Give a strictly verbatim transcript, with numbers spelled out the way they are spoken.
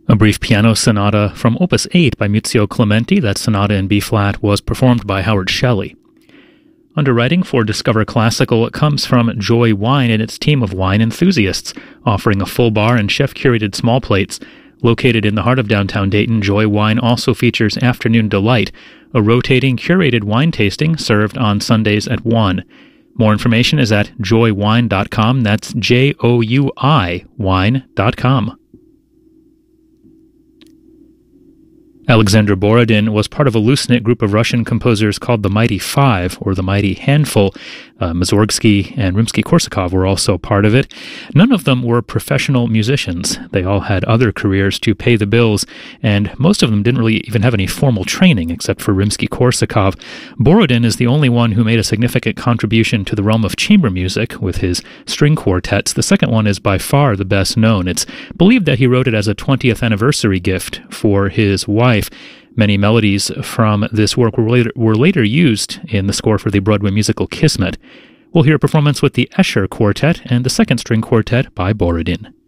A brief piano sonata from Opus eight by Muzio Clementi, that sonata in B-flat, was performed by Howard Shelley. Underwriting for Discover Classical comes from Joy Wine and its team of wine enthusiasts, offering a full bar and chef-curated small plates. Located in the heart of downtown Dayton, Joy Wine also features Afternoon Delight, a rotating, curated wine tasting served on Sundays at one. More information is at joy wine dot com. That's J O U I wine dot com. Alexander Borodin was part of a loose-knit group of Russian composers called the Mighty Five, or the Mighty Handful. Uh, Mussorgsky and Rimsky-Korsakov were also part of it. None of them were professional musicians. They all had other careers to pay the bills, and most of them didn't really even have any formal training, except for Rimsky-Korsakov. Borodin is the only one who made a significant contribution to the realm of chamber music with his string quartets. The second one is by far the best known. It's believed that he wrote it as a twentieth anniversary gift for his wife. Many melodies from this work were later, were later used in the score for the Broadway musical Kismet. We'll hear a performance with the Escher Quartet and the second string quartet by Borodin.